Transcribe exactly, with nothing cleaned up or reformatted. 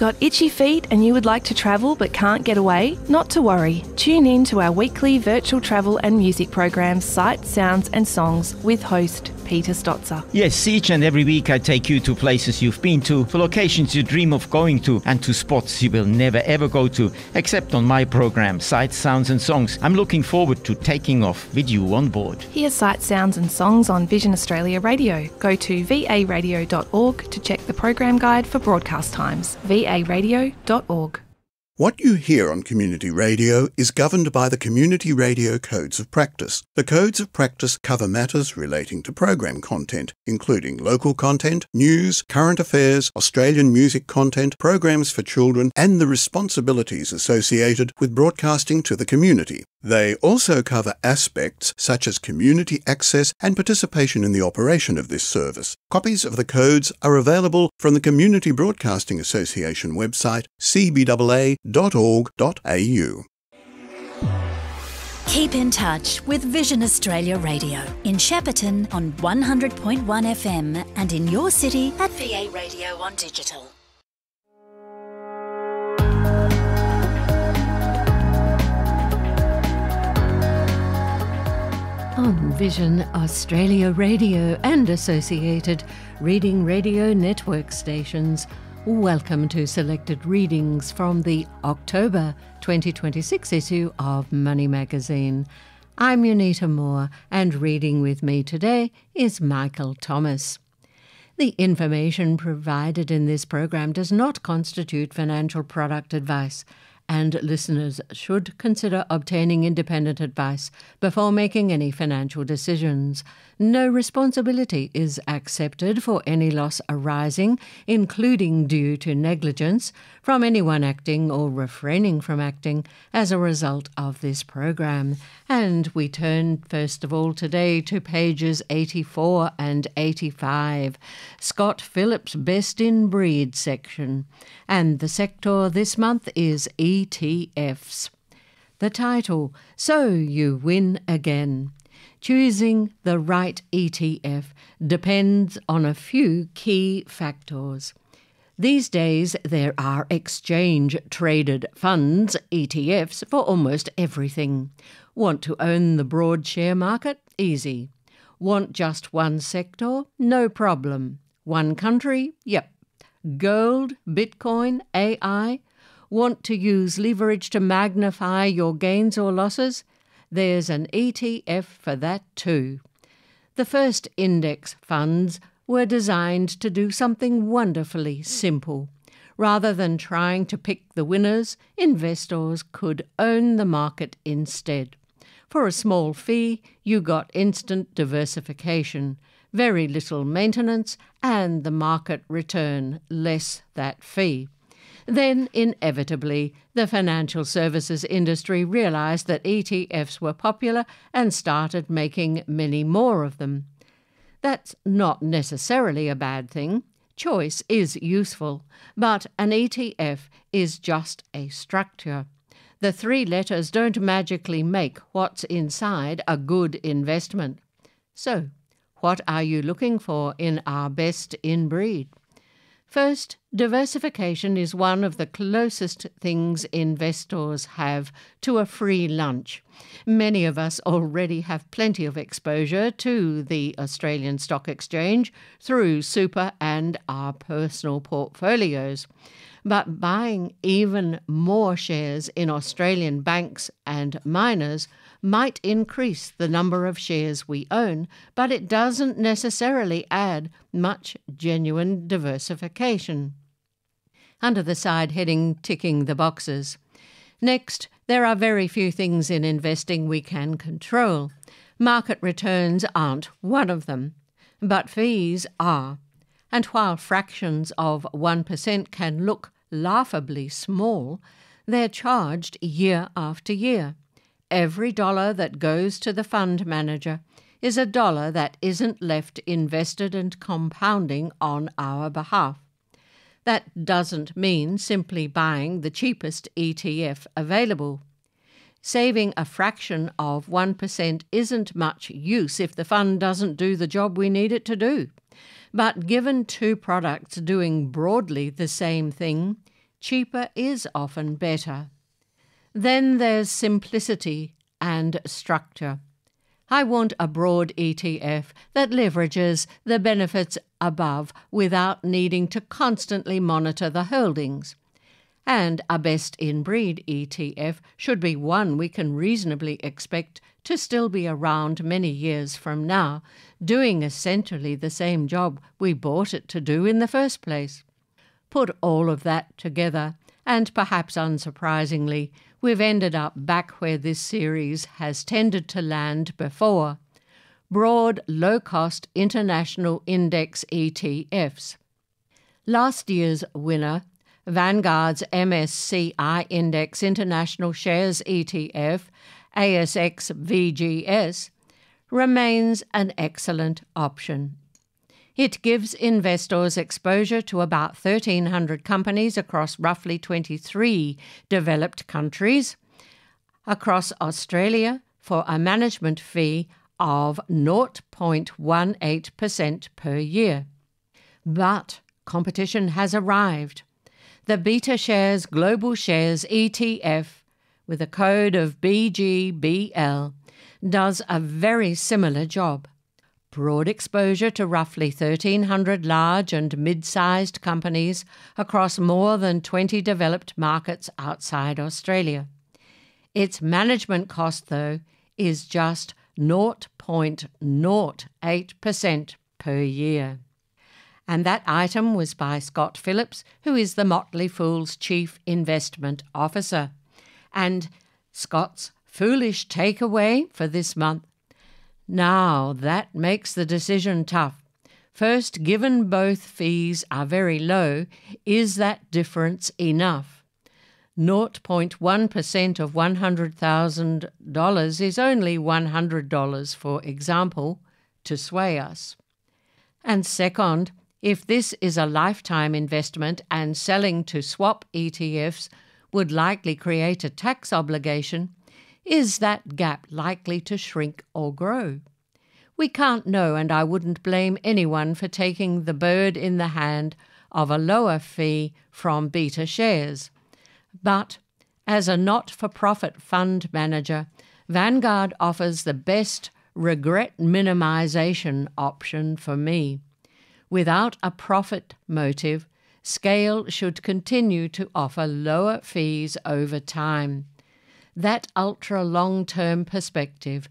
Got itchy feet and you would like to travel but can't get away? Not to worry. Tune in to our weekly virtual travel and music program, Sights, Sounds and Songs, with host Peter Stotzer. Yes, each and every week I take you to places you've been to, for locations you dream of going to, and to spots you will never ever go to, except on my program, Sights, Sounds and Songs. I'm looking forward to taking off with you on board. Hear Sights, Sounds and Songs on Vision Australia Radio. Go to v a radio dot org to check the program guide for broadcast times. v a radio dot org. What you hear on community radio is governed by the Community Radio Codes of Practice. The Codes of Practice cover matters relating to program content, including local content, news, current affairs, Australian music content, programs for children, and the responsibilities associated with broadcasting to the community. They also cover aspects such as community access and participation in the operation of this service. Copies of the codes are available from the Community Broadcasting Association website, c b a a dot org dot a u. Keep in touch with Vision Australia Radio in Shepparton on one hundred point one F M and in your city at V A Radio on digital. On Vision Australia Radio and associated Reading Radio Network stations, welcome to selected readings from the October twenty twenty-six issue of Money Magazine. I'm Unita Moore, and reading with me today is Michael Thomas. The information provided in this program does not constitute financial product advice, and listeners should consider obtaining independent advice before making any financial decisions. No responsibility is accepted for any loss arising, including due to negligence, from anyone acting or refraining from acting as a result of this program. And we turn first of all today to pages eighty-four and eighty-five, Scott Phillips' Best in Breed section. And the sector this month is E T Fs. The title, So You Win Again. Choosing the right E T F depends on a few key factors. These days there are exchange-traded funds, E T Fs, for almost everything. Want to own the broad share market? Easy. Want just one sector? No problem. One country? Yep. Gold, Bitcoin, A I? Want to use leverage to magnify your gains or losses? There's an E T F for that too. The first index funds were designed to do something wonderfully simple. Rather than trying to pick the winners, investors could own the market instead. For a small fee, you got instant diversification, very little maintenance, and the market return, less that fee. Then, inevitably, the financial services industry realised that E T Fs were popular and started making many more of them. That's not necessarily a bad thing. Choice is useful, but an E T F is just a structure. The three letters don't magically make what's inside a good investment. So, what are you looking for in our best in breed? First, diversification is one of the closest things investors have to a free lunch. Many of us already have plenty of exposure to the Australian Stock Exchange through super and our personal portfolios. But buying even more shares in Australian banks and miners might increase the number of shares we own, but it doesn't necessarily add much genuine diversification. Under the side heading ticking the boxes. Next, there are very few things in investing we can control. Market returns aren't one of them, but fees are. And while fractions of one percent can look laughably small, they're charged year after year. Every dollar that goes to the fund manager is a dollar that isn't left invested and compounding on our behalf. That doesn't mean simply buying the cheapest E T F available. Saving a fraction of one percent isn't much use if the fund doesn't do the job we need it to do. But given two products doing broadly the same thing, cheaper is often better. Then there's simplicity and structure. I want a broad E T F that leverages the benefits above without needing to constantly monitor the holdings. And a best-in-breed E T F should be one we can reasonably expect to still be around many years from now, doing essentially the same job we bought it to do in the first place. Put all of that together, and perhaps unsurprisingly, we've ended up back where this series has tended to land before: broad, low-cost international index E T Fs. Last year's winner, Vanguard's M S C I Index International Shares E T F, A S X V G S, remains an excellent option. It gives investors exposure to about thirteen hundred companies across roughly twenty-three developed countries, across Australia for a management fee of zero point one eight percent per year. But competition has arrived. The BetaShares Global Shares E T F, with a code of B G B L, does a very similar job. Broad exposure to roughly thirteen hundred large and mid-sized companies across more than twenty developed markets outside Australia. Its management cost, though, is just zero point zero eight percent per year. And that item was by Scott Phillips, who is the Motley Fool's Chief Investment Officer. And Scott's foolish takeaway for this month: now that makes the decision tough. First, given both fees are very low, is that difference enough? zero point one percent of one hundred thousand dollars is only one hundred dollars, for example, to sway us. And second, if this is a lifetime investment and selling to swap E T Fs would likely create a tax obligation, is that gap likely to shrink or grow? We can't know, and I wouldn't blame anyone for taking the bird in the hand of a lower fee from BetaShares. But as a not-for-profit fund manager, Vanguard offers the best regret minimization option for me. Without a profit motive, Scale should continue to offer lower fees over time. That ultra-long-term perspective